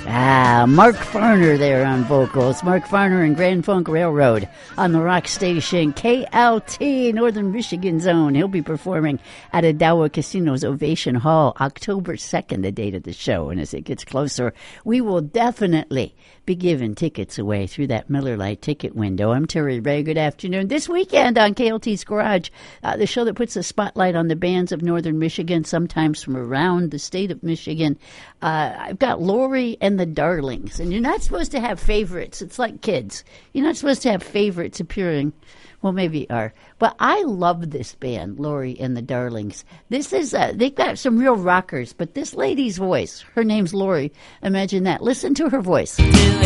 Mark Farner there on vocals. Mark Farner and Grand Funk Railroad on the rock station KLT, Northern Michigan Zone. He'll be performing at Adowa Casino's Ovation Hall October 2nd, the date of the show. And as it gets closer, we will definitely be giving tickets away through that Miller Lite ticket window. I'm Terry Ray. Good afternoon. This weekend on KLT's Garage, the show that puts a spotlight on the bands of Northern Michigan, sometimes from around the state of Michigan. I've got Lori and the Darlings, and you're not supposed to have favorites. It's like kids. You're not supposed to have favorites appearing. Well, maybe you are. But I love this band, Lori and the Darlings. This is, they've got some real rockers, but this lady's voice, her name's Lori. Imagine that. Listen to her voice.